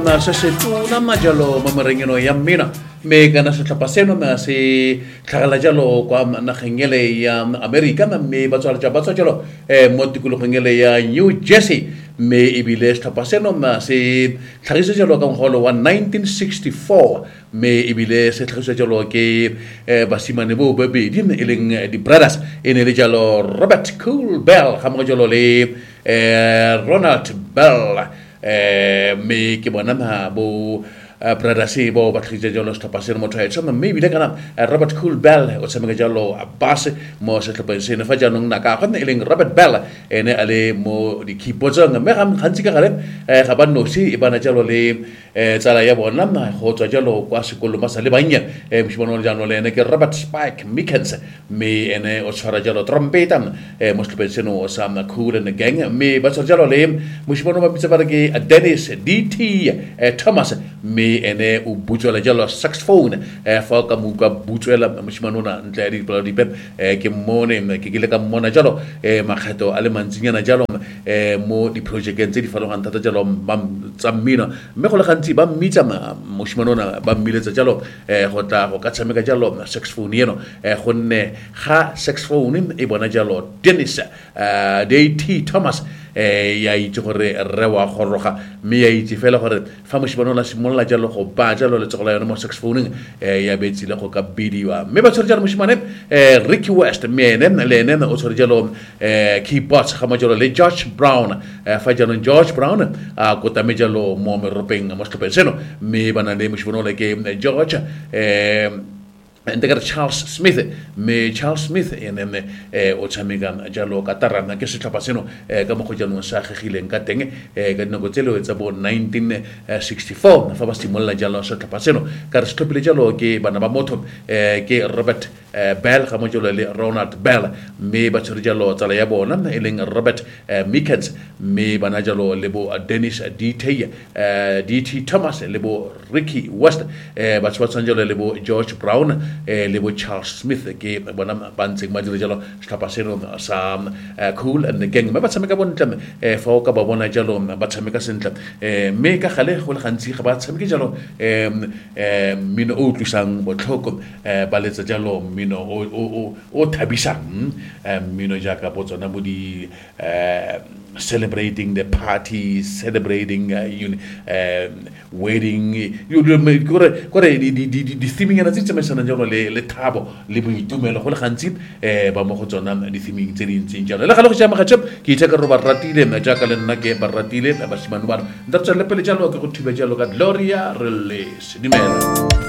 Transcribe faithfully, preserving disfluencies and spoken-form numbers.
Na sa setuna majalo mamarengeno yamina me gana sa tapaseno na si kagala jalo kwa na khengele ya Amerika na me batsal jabatso jalo e motikulo khengele ya New Jersey me ibile tapaseno na si tharisa jalo ka holo wa nineteen sixty-four me ibile se tharisa jalo ke basimane bo baby din iling di brothers ene jalo Robert Cool Bell khamo jalo le Ronald Bell eh me ke bona na bo pradasi bo batrija jalo sta passer mo trai sama me bile kana Robert Cool Bell o sama jalo abas mo se tla pense na faja nung naka khon eling Robert Bell ene ale mo di kipoza nga me kham khansi ka gare eh khaban no si ibana jalo le tsala ya bona na ho tswa jalo kwa sekolo masale banya eh mshimono jalo le ne ke Robert Spike Mickens me ene o tsara jalo trompeta eh mo tla pense no sama Cool and the gang me ba tsara jalo le mshimono ba bitsa ba ke Dennis D T Thomas me ene u butswela jalo saxophone eh fa ka mu ka butswela mshimano na ntla di di pep eh ke mone ke kile ka mona jalo eh makgeto ale mantsinyana jalo eh mo di project tse di falogang thata jalo bam tsammina mme go le gantsi ba mmitsa mshimano na ba mmiletsa jalo eh go tla go ka tshameka jalo saxophone yeno eh gonne ga saxophone e bona jalo Dennis eh D T Thomas eh ya itse gore re wa goroga mme ya itse fela gore fa moshimano la simolla jalo go ba jalo le tsogola yona mo saxophone eh ya betsile go ka bidiwa mme ba tshwere jalo moshimane eh Ricky West mene le nene o tshwere jalo eh keyboards ga majalo le George Brown eh fa jalo George Brown a go tame jalo mo meropeng mo skopetseno mme bana le moshimano le ke George eh and they got Charles Smith me Charles Smith ene eh o tshameka jalo ka tarana ke setlhapaseno eh ka mo go jalo sa gigileng ka teng eh ka nako tselo etsa bo nineteen sixty-four fa ba simolla jalo sa setlhapaseno ka re stopile jalo ke bana ba motho eh ke Robert Bell ga mo jalo le Ronald Bell me ba tsere jalo tsala ya bona e leng Robert Mickens me bana jalo le bo Dennis D T D T Thomas le bo Ricky West eh ba tswa jalo le bo George Brown eh le bo Charles Smith ke bona ba ntse ma dire jalo setlhapaseno sa Cool and the gang ba tshameka bontle eh fa o ka ba bona jalo ba tshameka sentle eh me ka gale go le gantsi ga ba tshameka jalo eh mino o tlusang botlhoko eh ba letsa jalo mino o o o thabisang mino jaka botsona mo di eh celebrating the party, celebrating uh, you, uh, wedding, you gore gore di di di di theming ana tsitse mesana jalo le le thabo le boitumelo go le gantsi eh ba mo go tsona di theming tse di ntse jalo le ga le go tsama ga tsep ke itse ka ro ba ratile na jaka le nna ke ba ratile ba simane ba nda tsela pele jalo ke go thibe jalo ka Gloria Release dimela.